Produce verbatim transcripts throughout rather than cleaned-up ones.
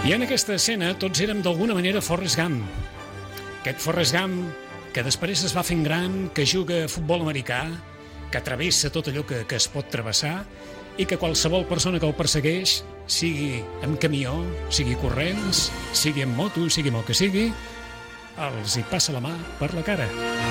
I en aquesta escena tots érem d'alguna manera Forrest Gump. Aquest Forrest Gump que després es va fent gran, que juga a futbol americà, que travessa tot allò que, que es pot travessar i que qualsevol persona que el persegueix, sigui en camió, sigui corrents, sigui en moto, sigui amb el que sigui, els hi passa la mà per la cara.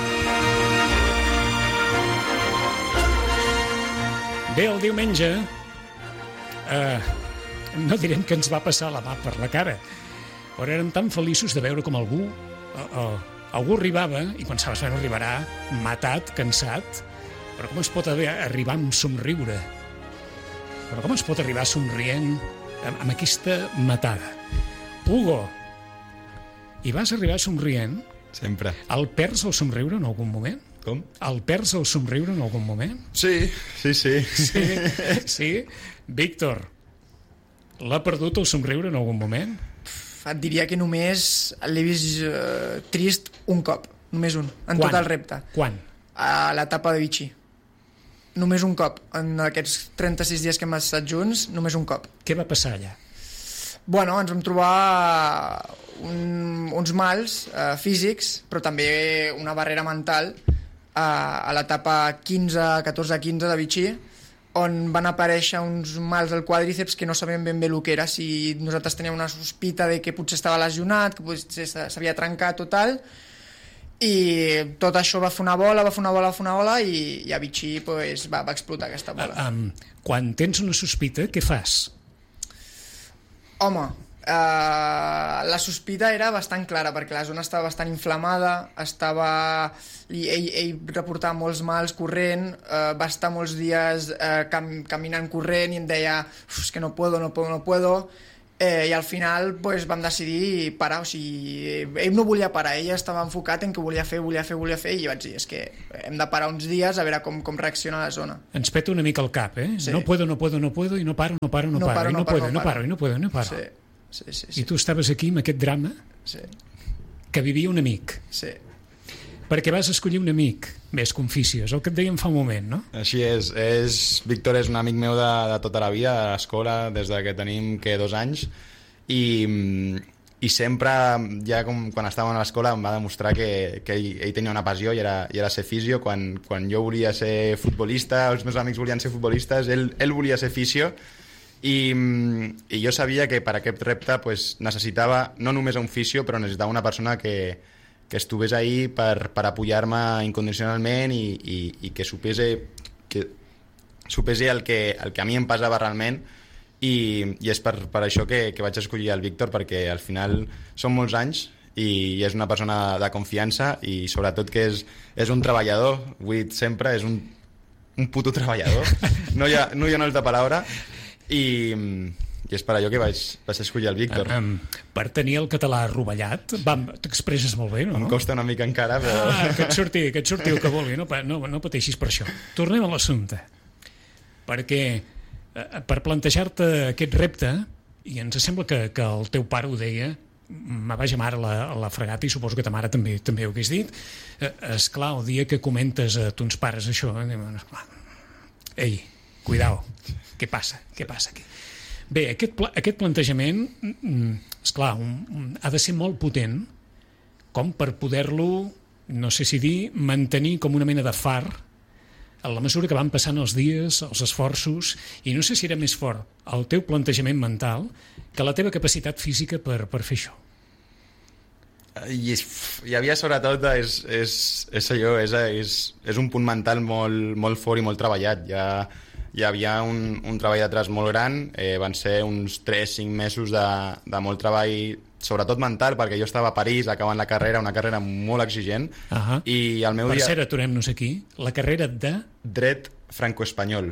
Bé, el diumenge, eh, no direm que ens va passar la mà per la cara, però érem tan feliços de veure com algú, eh, eh, algú arribava, i pensaves, bueno, arribarà matat, cansat, però com es pot haver, arribar amb somriure? Però com es pot arribar somrient amb, amb aquesta matada? Hugo, i vas arribar somrient? Sempre. El perds el somriure en algun moment? Com? El perds el somriure en algun moment? Sí, sí, sí. Sí, sí. Víctor, l'ha perdut el somriure en algun moment? Et diria que només l'he vist uh, trist un cop, només un, en Quan? tot el repte. Quan? A l'etapa de Vichy. Només un cop, en aquests trenta-sis dies que hem estat junts, només un cop. Què va passar allà? Bueno, ens vam trobar un, uns mals uh, físics, però també una barrera mental uh, a l'etapa quinze, catorze quinze de Vichy, on van aparèixer uns mals al quàdriceps que no sabíem ben bé el que era, si nosaltres teníem una sospita de que potser estava lesionat, que potser s'havia trencat o tal, i tot això va fer una bola, va fer una bola, va fer una bola, i, i a Vichy pues, va, va explotar aquesta bola. Uh, um, quan tens una sospita, què fas? Home, Uh, la sospita era bastant clara perquè la zona estava bastant inflamada, estava ell, ell reportava molts mals corrent, uh, va estar molts dies uh, cam, caminant corrent i em deia és que no puedo, no puedo, no puedo eh, i al final pues, vam decidir parar, o sigui, ell no volia parar, ell estava enfocat en que volia fer, volia fer, volia fer i vaig dir, és que hem de parar uns dies a veure com, com reacciona la zona. Ens peta una mica el cap, eh? Sí. No puedo, no puedo, no puedo i no paro, no paro, no, no paro, paro, i no, no paro, puedo, no no paro, i no puedo, no paro. Sí. Sí, sí, sí. I tu estaves aquí amb aquest drama sí. que vivia un amic. Sí. Perquè vas escollir un amic. Bé, és Conficiós, el que et dèiem fa un moment, no? Així és. és Víctor és un amic meu de, de tota la vida, a l'escola, des de que tenim que dos anys, i, i sempre, ja com quan estàvem a l'escola, em va demostrar que, que ell, ell tenia una passió i era, i era ser fisio. Quan, quan jo volia ser futbolista, els meus amics volien ser futbolistes, ell, ell volia ser fisio, I, i jo sabia que per aquest repte pues, necessitava no només un fisio, però necessitava una persona que, que estigués ahí per, per apoyar-me incondicionalment i, i, i que supese, que supese el, que, el que a mi em passava realment i, i és per, per això que, que vaig escollir el Víctor, perquè al final són molts anys i, i és una persona de confiança i sobretot que és, és un treballador, vull dir sempre, és un, un puto treballador, no hi ha, no hi ha una altra paraula. I, i és per allò que vaig, vaig escollir el Víctor. Um, per tenir el català rovellat, t'expresses molt bé, no? Em costa una mica encara, però... Ah, que et surti, que et surti el que vulgui, no, no, no pateixis per això. Tornem a l'assumpte. Perquè eh, per plantejar-te aquest repte, i ens sembla que, que el teu pare ho deia, ma vaja mare la, la fregata, i suposo que ta mare també, també ho hagués dit, eh, esclar, el dia que comentes a tons pares això, eh, ei, cuidao, què passa? Què passa aquí? Bé, aquest, pla, aquest plantejament, esclar, un, un, ha de ser molt potent com per poder-lo, no sé si dir, mantenir com una mena de far a la mesura que van passant els dies, els esforços, i no sé si era més fort el teu plantejament mental que la teva capacitat física per, per fer això. I hi havia sobretot, és, és, és allò, és, és, és un punt mental molt, molt fort i molt treballat. Ja hi havia un, un treball d'atrás molt gran, eh, van ser uns tres cinc mesos de, de molt treball, sobretot mental, perquè jo estava a París acabant la carrera, una carrera molt exigent, uh-huh. i el meu per dia... cert, aturem-nos aquí, la carrera de... Dret franco-espanyol.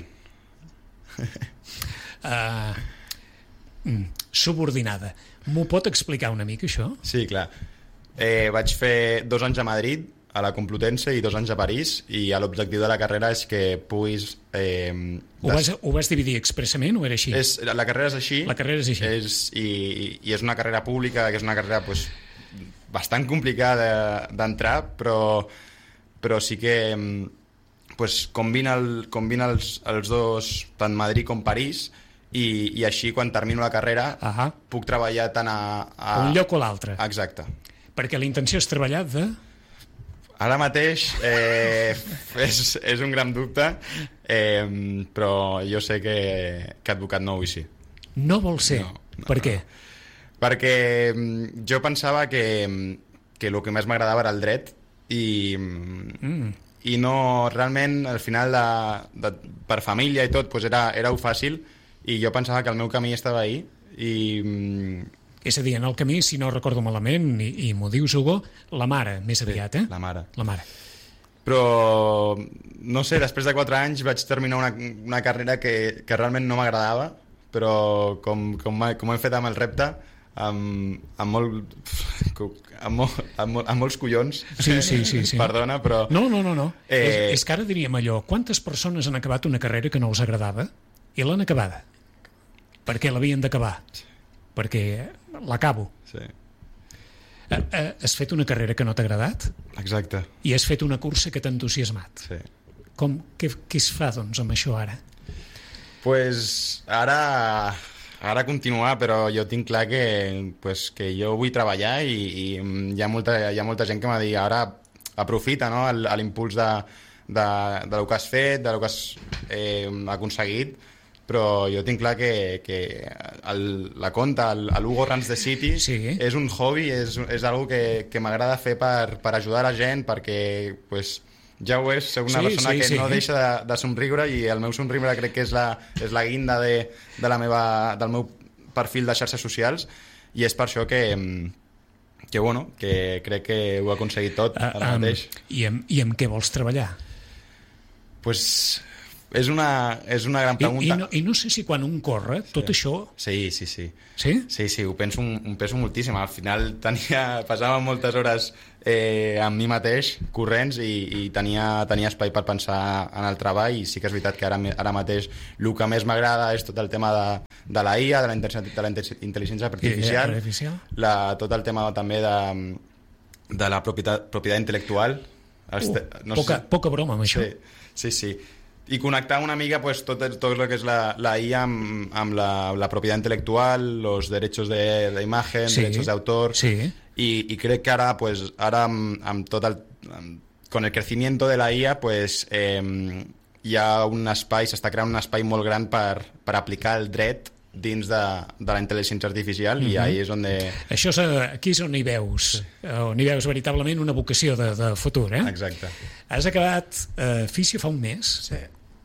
uh, subordinada. M'ho pot explicar una mica, això? Sí, clar. Eh, vaig fer dos anys a Madrid, a la Complutense, i dos anys a París, i l'objectiu de la carrera és que puguis... Eh, ho, vas, ho vas dividir expressament o era així? És, la carrera és així. La carrera és així. És, i, I és una carrera pública, que és una carrera pues, bastant complicada d'entrar, però, però sí que pues, combina, el, combina els, els dos, tant Madrid com París, i, i així quan termino la carrera Ahà. puc treballar tant a... a... un lloc o l'altre. Exacte. Perquè la intenció és treballar de... Ara mateix eh, és, és un gran dubte, eh, però jo sé que, que advocat no vull ser. No vol ser. No, no, per què? Perquè jo pensava que, que el que més m'agradava era el dret i, mm. i no, realment, al final, de, de, per família i tot, pues era, era fàcil i jo pensava que el meu camí estava ahí i... És a dir, en el camí, si no recordo malament, i, i m'ho dius, Hugo, la mare, més aviat, eh? La mare. La mare. Però, no sé, després de quatre anys vaig terminar una, una carrera que, que realment no m'agradava, però com, com, com ho hem fet amb el repte, amb, amb, molt, amb, molt, amb, molt, amb molts collons, sí, sí, sí, sí. Perdona, però... No, no, no, no. Eh... És, és que ara diríem allò, quantes persones han acabat una carrera que no els agradava i l'han acabada? Perquè l'havien d'acabar. Perquè l'acabo. Sí. Eh, eh, has fet una carrera que no t'ha agradat? Exacte. I has fet una cursa que t'ha entusiasmat. Sí. Com, què, què es fa, doncs, amb això ara? Pues ara, ara continuar, però jo tinc clar que, pues, que jo vull treballar i, i hi, ha molta, hi ha molta gent que m'ha dit ara aprofita, no?, l'impuls de, de, de lo que has fet, de lo que has eh, aconseguit, però jo tinc clar que, que el, la conta, el, el Hugo Runs the City, sí. és un hobby, és, és algo que, que m'agrada fer per, per ajudar la gent, perquè pues, ja ho és, soc una sí, persona sí, que sí. no deixa de, de somriure i el meu somriure crec que és la, és la guinda de, de la meva, del meu perfil de xarxes socials i és per això que, que, bueno, que crec que ho he aconseguit tot uh, ara mateix. Um, i, amb, I amb què vols treballar? Pues... És una, és una gran pregunta. I, i, no, I no sé si quan un corre, tot sí. això... Sí, sí, sí. Sí? Sí, sí, ho penso, ho penso moltíssim. Al final tenia, passava moltes hores eh, amb mi mateix, corrents, i, i tenia, tenia espai per pensar en el treball, i sí que és veritat que ara, ara mateix el que més m'agrada és tot el tema de, de la I A, de la, de la intel·ligència artificial, artificial. La, tot el tema també de, de la propietat, propietat intel·lectual. Uh, no poca, sé. Poca broma amb això. Sí, sí, sí. I connectar una mica pues, tot, tot el que és la, la I A amb, amb la, la propietat intel·lectual, els drets de, de imagen, sí, drets d'autor, sí. i, i crec que ara, pues, ara amb, amb tot el, amb, con el crecimiento de la I A, pues, eh, hi ha un espai, s'està creant un espai molt gran per, per aplicar el dret dins de, de la intel·ligència artificial, mm-hmm. i ahí és on... De... Això és, aquí és on hi veus, sí. on hi veus veritablement una vocació de, de futur, eh? Exacte. Has acabat eh, Físio fa un mes. Sí.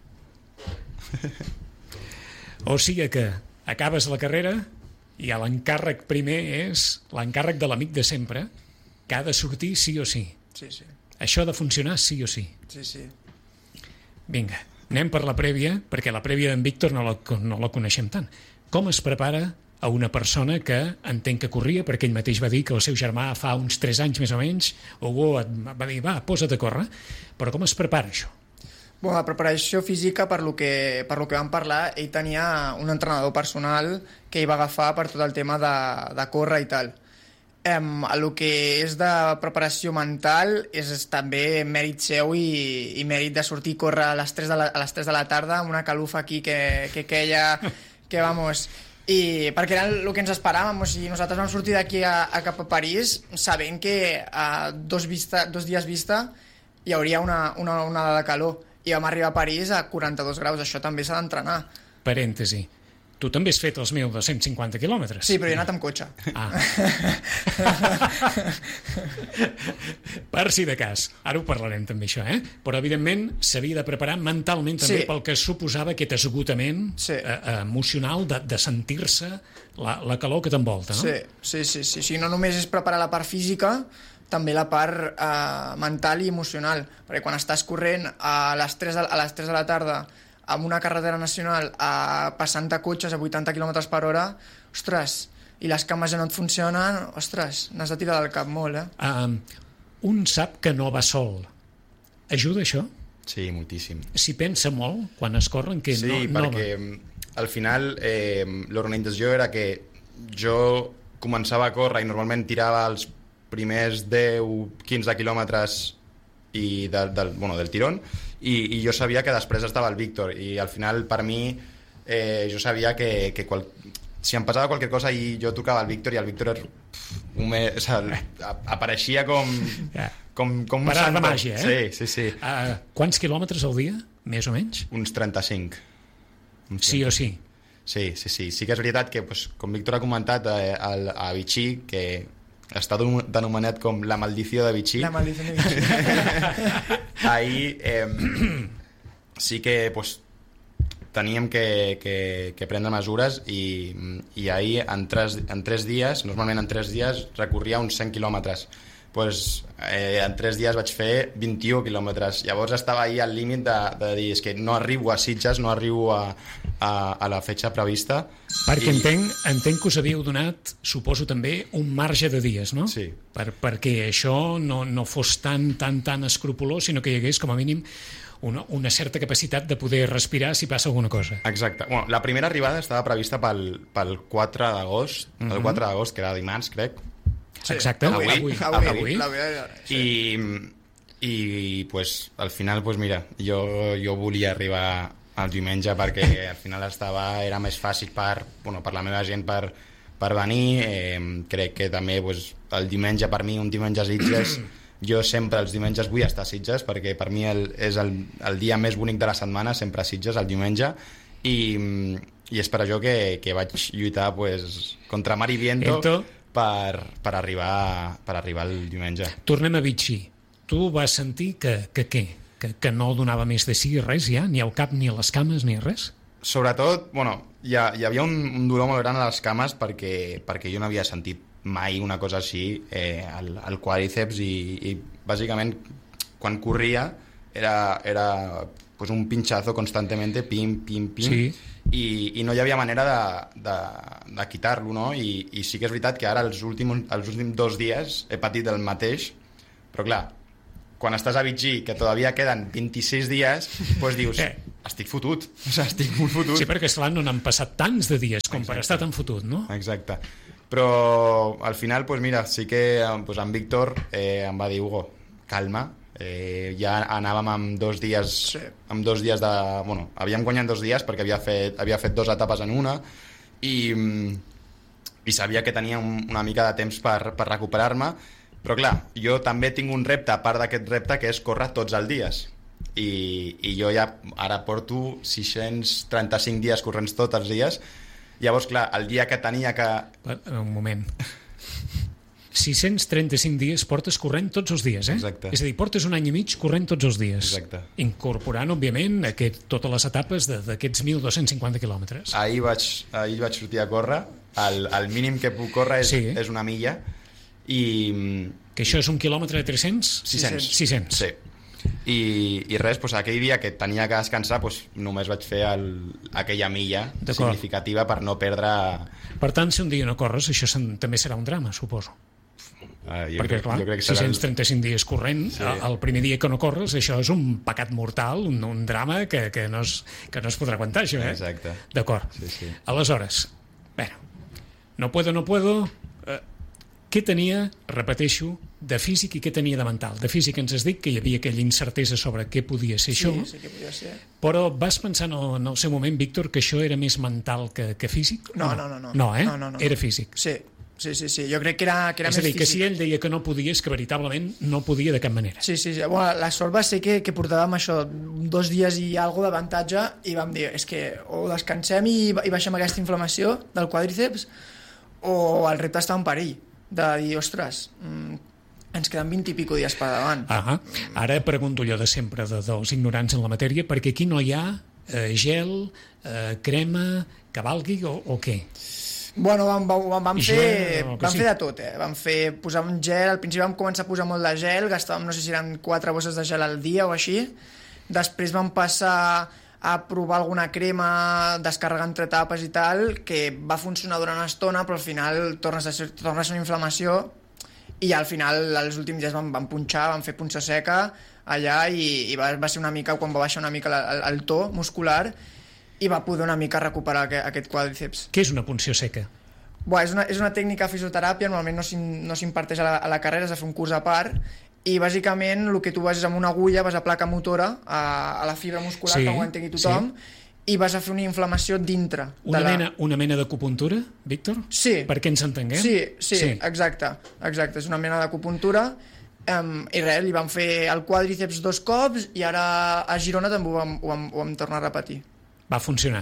O sigui que acabes la carrera i l'encàrrec primer és l'encàrrec de l'amic de sempre, que ha de sortir sí o sí. Sí, sí. Això ha de funcionar sí o sí. Sí, sí. Vinga, anem per la prèvia, perquè la prèvia d'en Víctor no la, no la coneixem tant. Com es prepara a una persona que entenc que corria, perquè ell mateix va dir que el seu germà fa uns tres anys més o menys, Hugo va dir, va, posa't a córrer, però com es prepara això? Bon, la preparació física, per lo que, per lo que vam parlar, ell tenia un entrenador personal que ell va agafar per tot el tema de, de córrer i tal. Um, el que és de preparació mental és, és també mèrit seu i, i mèrit de sortir a córrer a les tres de la, a les tres de la tarda amb una calufa aquí que, que queia, que vamos... I perquè era el que ens esperàvem, o sigui, nosaltres vam sortir d'aquí a, a cap a París sabent que a dos, vista, dos dies vista hi hauria una, una onada de calor i vam arribar a París a quaranta-dos graus, això també s'ha d'entrenar. Parèntesi, tu també has fet els mil dos-cents cinquanta quilòmetres. Sí, però he anat amb cotxe. Ah. Per si de cas, ara ho parlarem també això, eh? Però evidentment s'havia de preparar mentalment també, sí, pel que suposava aquest esgotament, sí, eh, emocional de, de sentir-se la, la calor que t'envolta, no? Sí, sí, sí, sí, sí. No només és preparar la part física, també la part eh, mental i emocional, perquè quan estàs corrent a les tres de, a les tres de la tarda amb una carretera nacional a, passant de cotxes a vuitanta quilòmetres per hora, ostres, i les cames ja no et funcionen, ostres, n'has de tirar del cap molt, eh? Um, un sap que no va sol. Ajuda això? Sí, moltíssim. S'hi pensa molt quan es corren? Que sí, no, perquè no... al final eh, l'organització era que jo començava a córrer i normalment tirava els primers deu quinze quilòmetres i de, del, bueno, del tirón i, i jo sabia que després estava el Víctor i al final per mi eh, jo sabia que, que qual... si em passava qualque cosa i jo trucava al Víctor i el Víctor me... o sigui, apareixia com com, com un parada de santo. màgia, eh? Sí, sí, sí. Uh, quants quilòmetres al dia, més o menys? Uns trenta-cinc. Uns Sí o sí? Sí, sí, sí. Sí que és veritat que, pues, com Víctor ha comentat, eh, el, a Vichy, que està denomenat com la maldició de Vichy. La maldició de Vichy. Ahir eh, sí que pues, teníem que, que, que prendre mesures i, i ahir en tres, en tres dies, normalment en tres dies recorria uns cent quilòmetres. Pues, eh, en tres dies vaig fer vint-i-u quilòmetres. Llavors estava ahir al límit de, de dir és que no arribo a Sitges, no arribo a, a, a la fetge prevista. Perquè I... entenc, entenc que us havíeu donat, suposo també, un marge de dies, no? Sí. Per, perquè això no, no fos tan, tan, tan escrupolós, sinó que hi hagués, com a mínim, una, una certa capacitat de poder respirar si passa alguna cosa. Exacte. Bueno, la primera arribada estava prevista pel, pel quatre d'agost, uh -huh. el quatre d'agost, que era dimarts, crec. Sí. Exacte. Avui. Avui. Avui. avui. avui. I, i pues, al final, pues, mira, jo, jo volia arribar al diumenge perquè al final estava, era més fàcil per, bueno, per la meva gent per, per venir. Eh, crec que també pues, el diumenge per mi, un diumenge a Sitges, jo sempre els diumenges vull estar a Sitges perquè per mi el, és el, el dia més bonic de la setmana, sempre a Sitges, el diumenge, i, i és per això que, que vaig lluitar pues, contra mar i viento. Ento. Per, per, arribar, per arribar el diumenge. Tornem a Vichy. Tu vas sentir que, que què? Que, que no donava més de si res ja? Ni al cap, ni a les cames, ni res? Sobretot, bueno, hi, ha, hi havia un, un dolor molt gran a les cames perquè, perquè jo no havia sentit mai una cosa així eh, al, al quàdriceps i, i bàsicament quan corria era, era pues un pinchazo constantemente, pim, pim, pim, sí. i, i no hi havia manera de, de, de quitar-lo, no? I, I sí que és veritat que ara els últims, els últims dos dies he patit el mateix, però clar, quan estàs a Vichy, que todavía queden vint-i-sis dies, pues dius, eh. estic fotut, o sigui, estic molt fotut. Sí, perquè esclar, no n'han passat tants de dies com Exacte. Per estar tan fotut, no? Exacte. Però al final, pues mira, sí que pues, en Víctor eh, em va dir, Hugo, calma, eh, ja anàvem amb dos dies, sí. amb dos dies de... Bueno, havíem guanyat dos dies perquè havia fet, havia fet dues etapes en una i, i sabia que tenia un, una mica de temps per, per recuperar-me, però clar, jo també tinc un repte, a part d'aquest repte, que és córrer tots els dies. I, i jo ja ara porto sis-cents trenta-cinc dies corrents tots els dies. Llavors, clar, el dia que tenia que... Un moment. sis-cents trenta-cinc dies portes corrent tots els dies, eh? Exacte. És a dir, portes un any i mig corrent tots els dies. Exacte. Incorporant, òbviament, aquest, totes les etapes d'aquests mil dos-cents cinquanta quilòmetres. Ahir vaig, ahir vaig sortir a córrer. El, el mínim que puc córrer és, sí. és una milla. I... Que això és un quilòmetre de tres-cents? sis-cents. sis-cents. Sí. I, i res, doncs, aquell dia que tenia que descansar doncs, només vaig fer el, aquella milla significativa per no perdre... Per tant, si un dia no corres, això també serà un drama, suposo. Uh, jo perquè, crec, clar, jo crec que serà... sis-cents trenta-cinc dies corrent, sí. el primer dia que no corres, això és un pecat mortal, un, un drama que, que, no es, que no es podrà aguantar, això, eh? Exacte. D'acord. Sí, sí. Aleshores, bueno, no puedo, no puedo... Eh, què tenia, repeteixo, de físic i què tenia de mental? De físic ens has dit que hi havia aquella incertesa sobre què podia ser sí, això, sí que podia ser. Però vas pensar en el, en el seu moment, Víctor, que això era més mental que, que físic? No, no, no. No, no eh? No, no, no. Era físic. Sí, sí, sí, sí. Jo crec que era, que era és més a dir, físic. que si ell deia que no podia, és que veritablement no podia de cap manera. Sí, sí, sí. Bueno, la sort va ser que, que portàvem això, dos dies i algo d'avantatge, i vam dir, és que o descansem i, i baixem aquesta inflamació del quàdriceps, o el repte està en perill, de dir, ostres, mmm, ens queden vint i pico dies per davant. Ah, ara pregunto allò de sempre de, dels ignorants en la matèria, perquè aquí no hi ha eh, gel, eh, crema, que valgui o, o què? Bueno, vam, vam, vam, fer, gel, vam sí. fer de tot, eh? Vam fer, posar un gel, al principi vam començar a posar molt de gel, gastàvem, no sé si eren quatre bosses de gel al dia o així, després vam passar a provar alguna crema, descarregar entre etapes i tal, que va funcionar durant una estona, però al final tornes a ser, torna a ser una inflamació, i al final, els últims dies vam, vam punxar, vam fer punxa seca allà, i, i va, va ser una mica, quan va baixar una mica el, el to muscular, i va poder una mica recuperar aquest, aquest quàdriceps. Què és una punció seca? Buah, és, una, és una tècnica de fisioteràpia, normalment no s'imparteix a, la, a la carrera, has de fer un curs a part, i bàsicament el que tu vas és amb una agulla, vas a placa motora, a, a la fibra muscular, sí, que ho entengui tothom, sí. i vas a fer una inflamació dintre. Una, de la... mena, una mena d'acupuntura, Víctor? Sí. Perquè ens entenguem? Sí, sí, sí, exacte. Exacte, és una mena d'acupuntura. Um, I res, li vam fer el quàdriceps dos cops i ara a Girona també ho vam, ho vam, ho vam tornar a repetir. Va funcionar?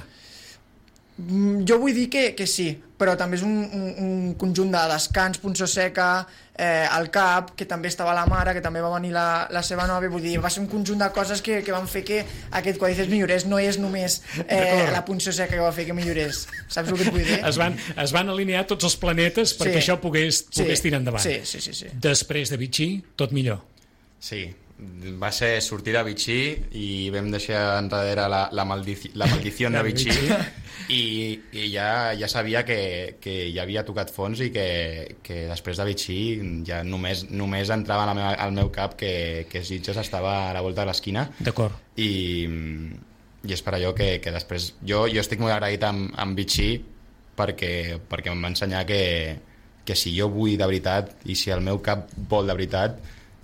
Jo vull dir que, que sí, però també és un, un, un conjunt de descans, punció seca, eh, al cap, que també estava la mare, que també va venir la, la seva nòvia, vull dir, va ser un conjunt de coses que, que van fer que aquest quàdriceps millorés, no és només eh, la punció seca que va fer que millorés, saps el que et vull dir? Es van, es van alinear tots els planetes perquè Sí. això pogués, pogués Sí. tirar endavant. Sí, sí, sí, sí. Després de Vichy, tot millor. Sí, va ser sortir de Vichy i vam deixar enrere la, la, maldici, la maldició de Vichy i, i ja, ja sabia que, que ja havia tocat fons i que, que després de Vichy ja només, només entrava a la meva, al meu cap que, que Sitges estava a la volta de l'esquina D'acord. i, i és per allò que, que després jo, jo estic molt agraït amb, amb Vichy perquè, perquè em va ensenyar que, que si jo vull de veritat i si el meu cap vol de veritat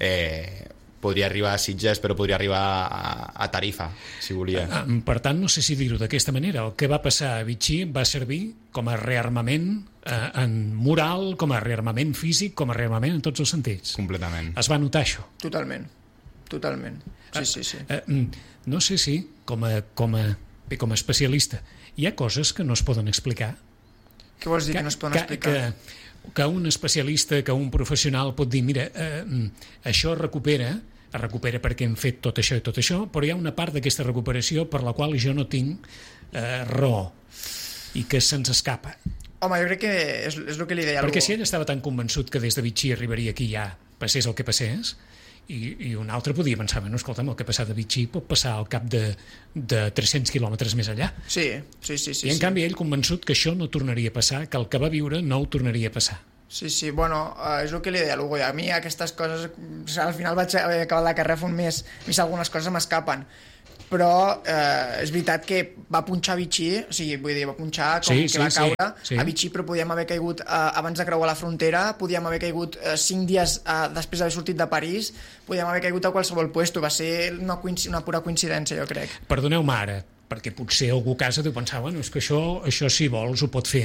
eh, podria arribar a Sitges, però podria arribar a, a Tarifa, si volia. Ah, per tant, no sé si dir-ho d'aquesta manera. El que va passar a Vichy va servir com a rearmament eh, en moral, com a rearmament físic, com a rearmament en tots els sentits. Completament. Es va notar això. Totalment, totalment. Sí, sí, sí. Eh, no sé si, com a, com a, bé, com a especialista, hi ha coses que no es poden explicar. Què vols dir que, que no es poden que, explicar? Que, que un especialista, que un professional pot dir, mira, eh, això es recupera, es recupera perquè hem fet tot això i tot això, però hi ha una part d'aquesta recuperació per la qual jo no tinc eh, raó i que se'ns escapa. Home, jo crec que és, és el que li deia Perquè algú. si ell estava tan convençut que des de Vichy arribaria aquí ja, passés el que passés, i, i un altre podia pensar, bueno, escolta'm, el que ha passat de Vichy pot passar al cap de, de tres-cents quilòmetres més allà. Sí, sí, sí. sí I en sí. canvi ell convençut que això no tornaria a passar, que el que va viure no ho tornaria a passar. Sí, sí, bueno, uh, és el que li deia a l'Hugo. A mi aquestes coses, al final vaig haver acabat la carrera fa un mes, a mi algunes coses m'escapen. Però eh, és veritat que va punxar Vichy, o sigui, vull dir, va punxar com Sí, que sí, va caure sí, sí. a Vichy, però podíem haver caigut eh, abans de creuar la frontera, podíem haver caigut eh, cinc dies eh, després d'haver sortit de París, podíem haver caigut a qualsevol puesto, va ser una, una pura coincidència, jo crec. Perdoneu-me ara, perquè potser algú a casa deu pensar, bueno, és que això, això si vols ho pot fer.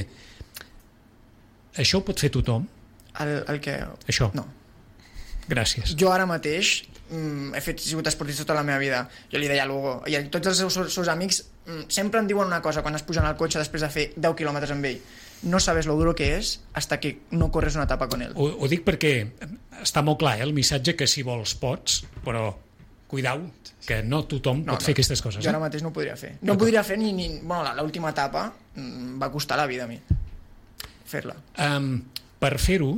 Això ho pot fer tothom? El, el que... Això? No. Gràcies. Jo ara mateix mm, he fet, he sigut esportista tota la meva vida. Jo li deia a l'Hugo, i a tots els seus, seus amics mm, sempre em diuen una cosa quan es pugen al cotxe després de fer deu quilòmetres amb ell. No sabes lo duro que és hasta que no corres una etapa con él. Ho, ho dic perquè està molt clar, eh, el missatge que si vols pots, però cuidau, que no tothom No, pot no, fer aquestes coses. Jo Eh? ara mateix no ho podria fer. No podria fer ni... ni bueno, l'última etapa mm, va costar la vida a mi. Fer-la. Um, per fer-ho,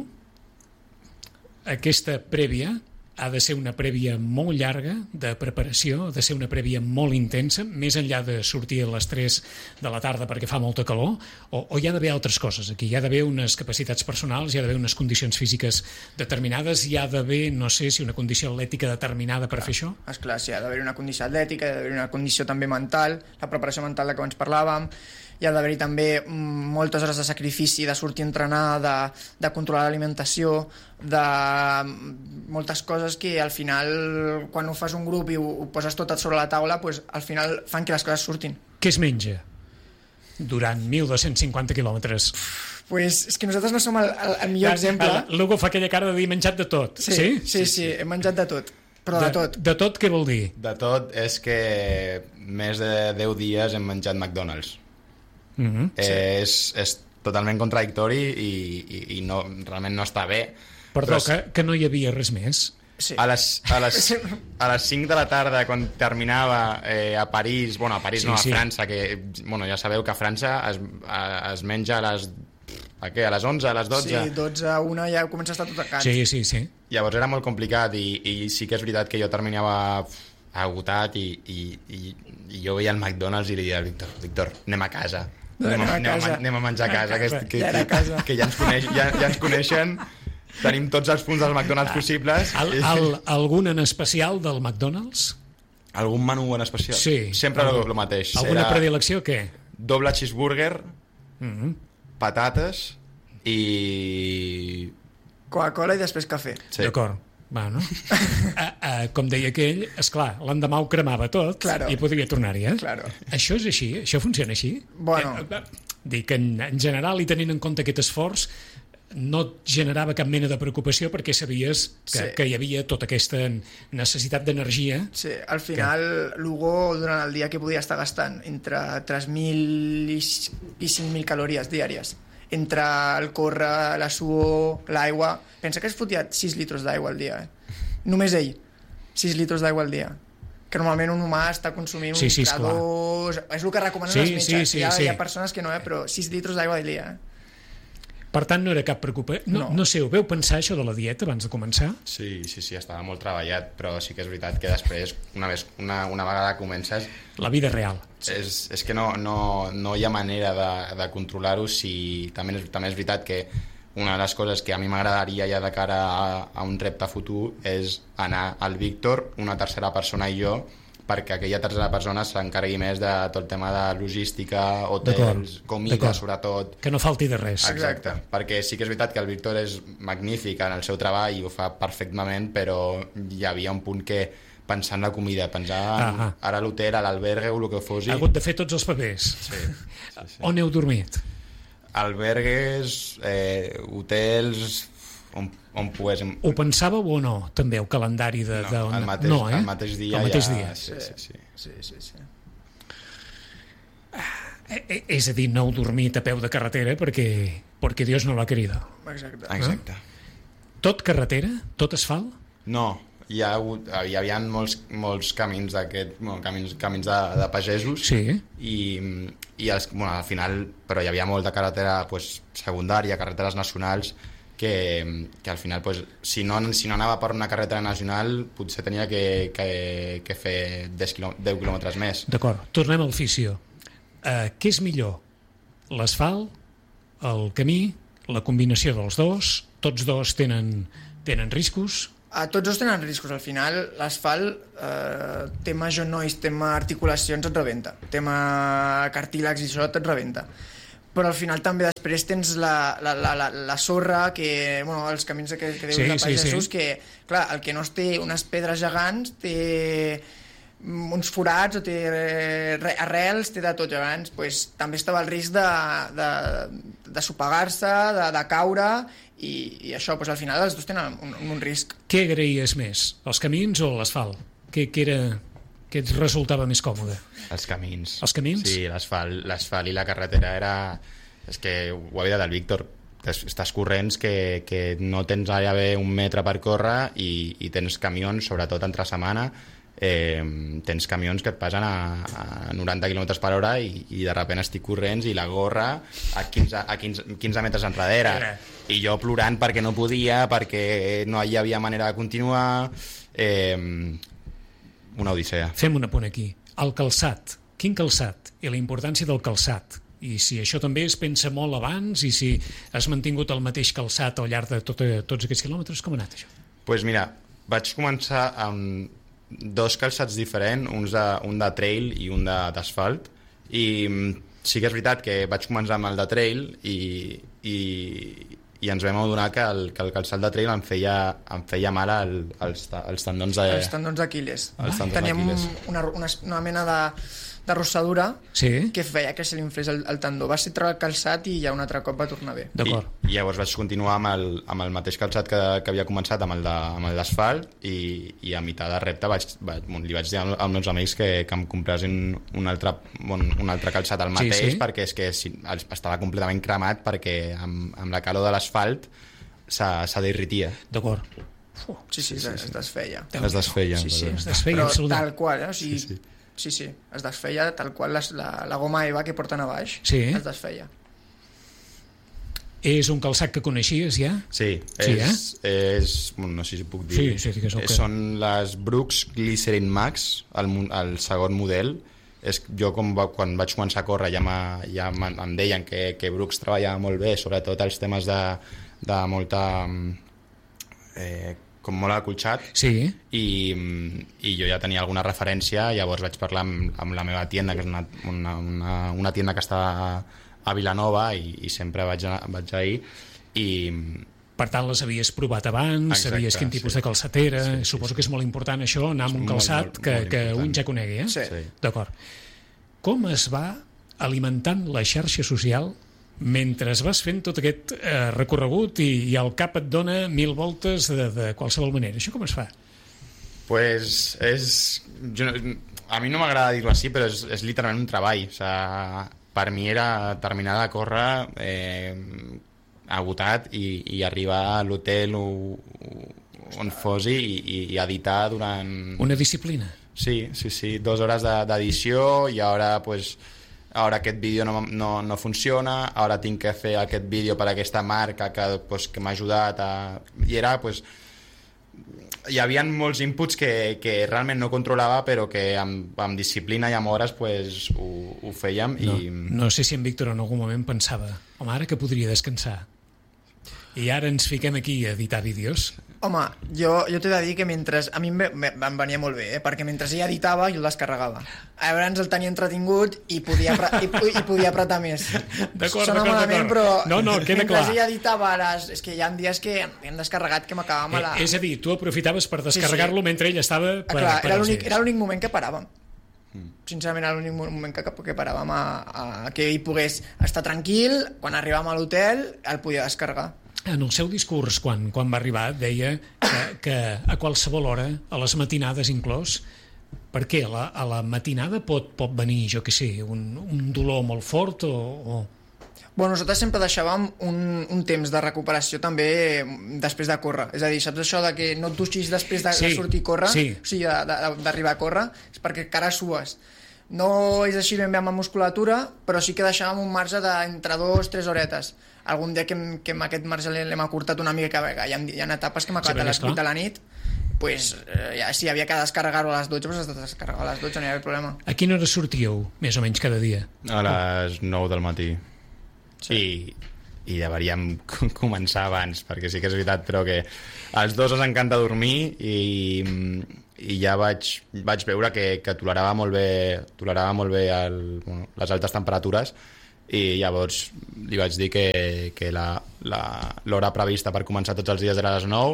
aquesta prèvia ha de ser una prèvia molt llarga de preparació, ha de ser una prèvia molt intensa, més enllà de sortir a les tres de la tarda perquè fa molta calor, o, o hi ha d'haver altres coses aquí, hi ha d'haver unes capacitats personals, hi ha d'haver unes condicions físiques determinades, hi ha d'haver, no sé si una condició atlètica determinada per fer això? Esclar, sí, ha d'haver una condició atlètica, ha d'haver una condició també mental, la preparació mental de què abans parlàvem, hi ha d'haver-hi també mm, moltes hores de sacrifici, de sortir a entrenar, de, de controlar l'alimentació, de mm, moltes coses que al final, quan ho fas un grup i ho, ho poses tot sobre la taula, pues, al final fan que les coses surtin. Què es menja durant mil dos-cents cinquanta quilòmetres? Pues és que nosaltres no som el, el, el millor exemple. L'Hugo fa aquella cara de dir menjat de tot. Sí, sí, sí, sí, he menjat de tot, però de, de tot. De tot què vol dir? De tot és que més de deu dies hem menjat McDonald's. Mm-hmm. Sí. És, és totalment contradictori i, i, i no, realment no està bé. Perdó, Però que, que no hi havia res més. Sí. a les, a, les, a les cinc de la tarda, quan terminava eh, a París, bueno, a París Sí, no, a sí. França, que bueno, ja sabeu que a França es, a, es menja a les, a, què, a les onze, a les dotze. Sí, dotze, una ja comença a estar tot tacat. Sí, sí, sí. Llavors era molt complicat i, i sí que és veritat que jo terminava agotat i, i, i, i jo veia el McDonald's i li deia, Víctor, Víctor, anem a casa. Anem a, Anem a anem, a, casa. anem a menjar a casa, que, que, Ja era a que, casa. que ja, ens coneix, ja, ja ens coneixen, tenim tots els punts dels McDonald's possibles. El, el, algun en especial del McDonald's? Algun menú en especial? Sí. Sempre el, Algun- el mateix. Alguna Era predilecció, què? doble cheeseburger, Mm-hmm. patates i... Coca-Cola i després cafè. Sí. D'acord. Bueno, a, a, com deia aquell, esclar, l'endemà ho cremava tot Claro. i podria tornar-hi, eh? Claro. Això és així? Això funciona així? Bueno. Eh, dic, en, en general, i tenint en compte aquest esforç, no et generava cap mena de preocupació perquè sabies que, Sí. que hi havia tota aquesta necessitat d'energia. Sí, al final Lugo durant el dia que podia estar gastant entre tres mil i cinc mil calories diàries entre el córrer, la suor, l'aigua. Pensa que es fotia sis litres d'aigua al dia, eh? Només ell, sis litres d'aigua al dia, que normalment un humà està consumint Sí, sí, un cada dos... És el que recomanen Sí, les metges. sí, sí, hi, ha, sí. hi ha persones que no, eh? Però sis litres d'aigua al dia, eh? Per tant, no era cap preocupació. No, no. No. no sé, ho veu pensar, això de la dieta, abans de començar? Sí, sí, sí, estava molt treballat, però sí que és veritat que després, una, vez, una, una vegada comences, La vida real. és, és que no, no, no hi ha manera de, de controlar-ho. Si, també, és, també és veritat que una de les coses que a mi m'agradaria ja de cara a, a un repte futur és anar al Víctor, una tercera persona i jo, perquè aquella tercera persona s'encarregui més de tot el tema de logística, hotels, D'acord, comida, d'acord. sobretot. Que no falti de res. Exacte, perquè sí que és veritat que el Víctor és magnífic en el seu treball i ho fa perfectament, però hi havia un punt que pensar en la comida, pensar en, Ahà. ara a l'hotel, a l'albergue o el que fos. Ha hagut de fer tots els papers. Sí, sí, sí. On heu dormit? Albergues, eh, hotels, on, on poguéssim... Ho pensàveu o no, també, el calendari de... No, de... el mateix, no, eh? el mateix dia. El mateix ja... dia. Sí, sí, sí. Sí, sí, sí. Eh, eh, És a dir, no heu dormit a peu de carretera perquè, perquè Dios no l'ha querido. Exacte. Exacte. Tot carretera? Tot asfalt? No, hi ha hagut, hi havia molts, molts camins d'aquest, bueno, camins, camins de, de pagesos. Sí. i, i els, bueno, al final, però hi havia molta carretera pues, secundària, carreteres nacionals, que, que al final, pues, si, no, si no anava per una carretera nacional, potser tenia que, que, que fer deu quilòmetres més. D'acord, tornem al fisio. Uh, què és millor? L'asfalt, el camí, la combinació dels dos? Tots dos tenen, tenen riscos? A tots dos tenen riscos. Al final, l'asfalt, eh, tema genolls, tema articulacions, et rebenta. Tema cartílags i això et rebenta. Però al final també després tens la, la, la, la, la sorra, que, bueno, els camins que, que dius Sí, de sí, pagesos, sí. que, clar, el que no es té unes pedres gegants, té uns forats o té re- arrels, té de tot. Llavors, pues, també estava el risc de, de, de sopegar-se, de, de caure, i, i això, pues, al final els dos tenen un, un risc. Què agraïes més, els camins o l'asfalt? Què, què, era, què et resultava més còmode? Els camins. Els camins? Sí, l'asfalt, l'asfalt i la carretera era... És que ho havia dit el Víctor, es- estàs corrents que, que no tens gairebé un metre per córrer i, i tens camions, sobretot entre setmana, eh, tens camions que et passen a, a noranta quilòmetres per hora i, i de sobte estic corrents i la gorra a quinze, a quinze, quinze metres enrere i jo plorant perquè no podia, perquè no hi havia manera de continuar. eh, una odissea. Fem un apunt aquí. El calçat. Quin calçat? I la importància del calçat. I si això també es pensa molt abans i si has mantingut el mateix calçat al llarg de tot, tots aquests quilòmetres, com ha anat això? Doncs pues mira, vaig començar amb dos calçats diferents, uns de, un de trail i un de- d'asfalt, i mm, sí que és veritat que vaig començar amb el de trail i, i, i ens vam adonar que el, que el calçat de trail em feia, em feia mal al, als, ta- als tendons de... Els tendons d'Aquiles. Els tendons Teníem d'Aquiles. una, una, una mena de, de rossadura Sí? que feia que se li inflés el, el tendó. Va ser treure el calçat i ja un altre cop va tornar bé. D'acord. I, I llavors vaig continuar amb el, amb el mateix calçat que, que havia començat, amb el de- amb el d'asfalt, i, i a mitjà de repte vaig, vaig, li vaig dir als meus amics que, que em compressin un altre, un, un altre calçat al Sí, mateix, sí. perquè és que si, estava completament cremat, perquè amb, amb la calor de l'asfalt se, se derritia. D'acord. Sí, sí, es, es desfeia. Es desfeia. Sí, sí, Es desfeia, però absolutament. tal qual, eh? O sigui, Sí, sí, sí. sí. sí, sí, es desfeia tal qual les, la, la goma Eva que porten a baix. Sí. Es desfeia. És un calçat que coneixies ja? Sí, Sí, és, és, bueno, no sé si puc dir. Sí, sí, digues el Eh, que- Són les Brooks Glycerin Max, el, mo- el segon model. És, jo com va, quan vaig començar a córrer ja, m'ha- ja m'en- em deien que, que Brooks treballava molt bé, sobretot els temes de, de molta... Eh, com molt acolxat, Sí. i, i jo ja tenia alguna referència, llavors vaig parlar amb, amb la meva tienda, que és una, una, una, una tienda que està a, a Vilanova, i, i sempre vaig, anar, vaig ahir, i, Per tant, les havies provat abans, Exacte, sabies quin tipus sí. de calçatera... Sí, sí, Suposo sí. que és molt important això, anar amb un molt, calçat molt, que, molt que important. un ja conegui, eh? Sí. Sí. D'acord. Com es va alimentant la xarxa social mentre vas fent tot aquest eh, recorregut i, i el cap et dona mil voltes de, de qualsevol manera? Això com es fa? Pues és... Jo, no- a mi no m'agrada dir-ho així, però és, és literalment un treball. O sea, per mi era terminar de córrer eh, agotat i, i arribar a l'hotel o, on fos i, i, i editar durant... Una disciplina. Sí, sí, sí, dues hores de- d'edició i ara, pues, ara aquest vídeo no, no, no funciona, ara tinc que fer aquest vídeo per a aquesta marca que, pues, que m'ha ajudat a... I era, pues, hi havia molts inputs que, que realment no controlava, però que amb, amb disciplina i amb hores pues, ho, ho fèiem. No, I... no sé si en Víctor en algun moment pensava home, ara que podria descansar i ara ens fiquem aquí a editar vídeos. Home, jo, jo t'he de dir que mentre... A mi em, ve- em venia molt bé, eh? Perquè mentre ell editava, jo el descarregava. Llavors el tenia entretingut i podia, apre- i, i podia apretar més. D'acord, Sona d'acord, malament, d'acord. però No, no, queda mentre clar. ell editava, les... és que hi ha dies que hem descarregat que m'acabàvem a la... Eh, és a dir, tu aprofitaves per Sí, sí. descarregar-lo mentre ell estava Ah, per, clar, per era als l'únic dies. era l'únic moment que paràvem. Sincerament era l'únic moment que, que paràvem a, a que ell pogués estar tranquil, quan arribàvem a l'hotel el podia descarregar. En el seu discurs, quan, quan va arribar, deia que, que a qualsevol hora, a les matinades inclòs, perquè a la, a la matinada pot, pot venir, jo què sé, un, un dolor molt fort o... o... Bueno, nosaltres sempre deixàvem un, un temps de recuperació també després de córrer. És a dir, saps això de que no et dutxis després de, Sí, de sortir a córrer? sí. O sigui, de- de- d'arribar a córrer, és perquè encara sues. No és així ben bé amb la musculatura, però sí que deixàvem un marge d'entre dos, tres horetes. Algun dia que, hem, que amb aquest marge l'hem acurtat una mica, que hi ha, hi ha etapes que hem acabat Sí, a les esclar. vuit de la nit, pues, eh, ja, si havia que descarregar-ho a les dotze, pues has de descarregar a les dotze, no hi havia problema. A quina hora sortíeu, més o menys, cada dia? A les nou del matí. Sí. I, i deveríem co- començar abans, perquè sí que és veritat, però que als dos ens encanta dormir i, i ja vaig, vaig veure que, que tolerava molt bé, tolerava molt bé el, bueno, les altes temperatures i llavors li vaig dir que, que la- la- l'hora prevista per començar tots els dies era a les nou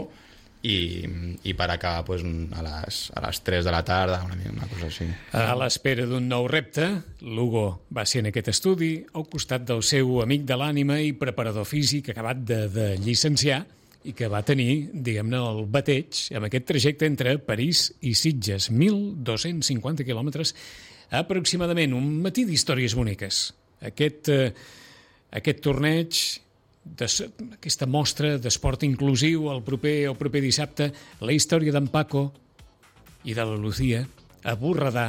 i, i per acabar pues, a, les, a les tres de la tarda, una, una cosa així. A l'espera d'un nou repte, l'Hugo va ser en aquest estudi al costat del seu amic de l'ànima i preparador físic acabat de, de llicenciar i que va tenir, diguem-ne, el bateig amb aquest trajecte entre París i Sitges, mil dos-cents cinquanta quilòmetres aproximadament, un matí d'històries boniques. Aquest, eh, aquest torneig, de, aquesta mostra d'esport inclusiu el proper, el proper dissabte, la història d'en Paco i de la Lucía a Borredà,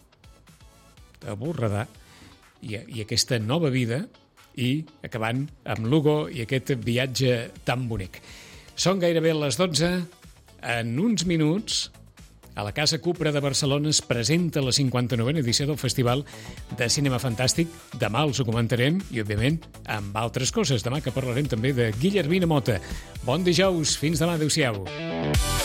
a Borredà, i, i aquesta nova vida, i acabant amb l'Hugo i aquest viatge tan bonic. Són gairebé les dotze, en uns minuts a la Casa Cupra de Barcelona es presenta la cinquanta-novena edició del Festival de Cinema Fantàstic. Demà els ho comentarem i, òbviament, amb altres coses. Demà que parlarem també de Guillermina Mota. Bon dijous, fins demà, adéu-siau.